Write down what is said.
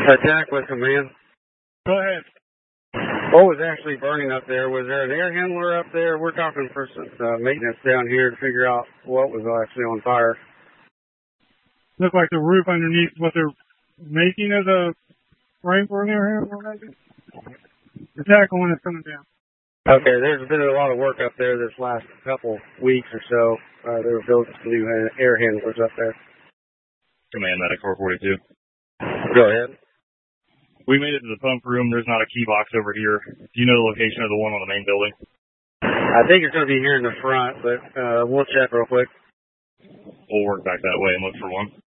Attack with command. Go ahead. What was actually burning up there? Was there an air handler up there? We're talking for some maintenance down here to figure out what was actually on fire. Looked like the roof underneath what they're making of the frame for an air handler, maybe? The tackle one is coming down. Okay, there's been a lot of work up there this last couple weeks or so. They were building some new air handlers up there. Command Medic 442. Go ahead. We made it to the pump room. There's not a key box over here. Do you know the location of the one on the main building? I think it's going to be here in the front, but we'll check real quick. We'll work back that way and look for one.